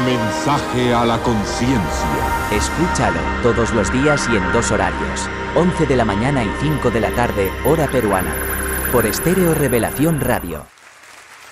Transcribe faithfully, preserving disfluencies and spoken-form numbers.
Mensaje a la conciencia. Escúchalo todos los días y en dos horarios. once de la mañana y cinco de la tarde, hora peruana. Por Estéreo Revelación Radio.